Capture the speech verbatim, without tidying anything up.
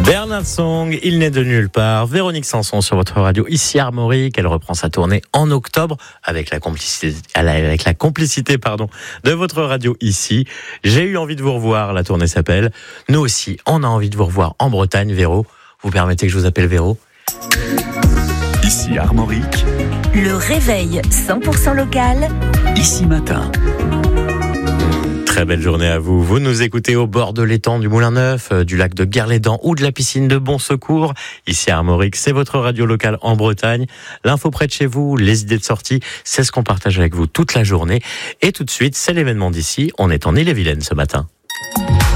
Bernard Song, il n'est de nulle part. Véronique Sanson sur votre radio, ici Armorique. Elle reprend sa tournée en octobre avec la complicité, avec la complicité pardon, de votre radio ici. J'ai eu envie de vous revoir, la tournée s'appelle. Nous aussi, on a envie de vous revoir en Bretagne, Véro. Vous permettez que je vous appelle Véro ? Ici Armorique. Le réveil cent pour cent local. Ici Matin. Très belle journée à vous. Vous nous écoutez au bord de l'étang du Moulin Neuf, du lac de Guerlédan ou de la piscine de Bon Secours. Ici à Armorique, c'est votre radio locale en Bretagne. L'info près de chez vous, les idées de sortie, c'est ce qu'on partage avec vous toute la journée. Et tout de suite, c'est l'événement d'ici. On est en Ille-et-Vilaine ce matin.